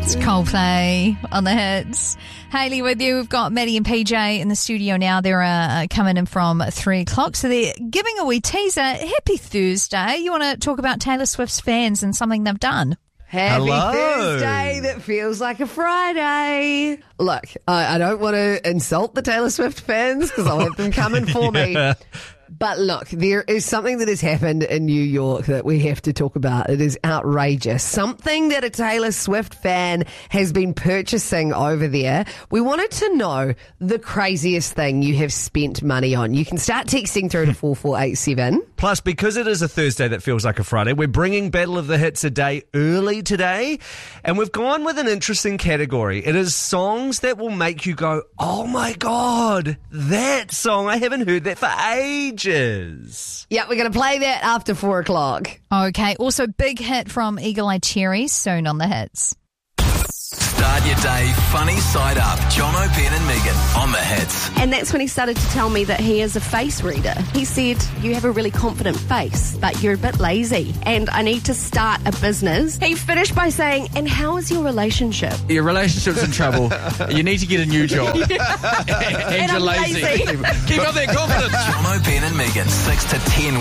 It's Coldplay on the hits. Hayley with you. We've got Maddie and PJ in the studio now. They're coming in from 3 o'clock. So they're giving a wee teaser. Happy Thursday. You want to talk about Taylor Swift's fans and something they've done? Happy Thursday that feels like a Friday. Look, I don't want to insult the Taylor Swift fans because I'll have them coming for me. But look, there is something that has happened in New York that we have to talk about. It is outrageous. Something that a Taylor Swift fan has been purchasing over there. We wanted to know the craziest thing you have spent money on. You can start texting through to 4487. Plus, because it is a Thursday that feels like a Friday, we're bringing Battle of the Hits a day early today. And we've gone with an interesting category. It is songs that will make you go, oh my God, that song. I haven't heard that for ages. Yeah, we're going to play that after 4 o'clock. Okay. Also, big hit from Eagle Eye Cherry soon on the hits. Start your day funny side up. John O'Brien and Megan on the hits. And that's when he started to tell me that he is a face reader. He said, you have a really confident face, but you're a bit lazy, and I need to start a business. He finished by saying, and how is your relationship? Your relationship's in trouble. You need to get a new job. And you're I'm lazy. lazy. Keep up that confidence. John O'Brien and Megan, 6 to 10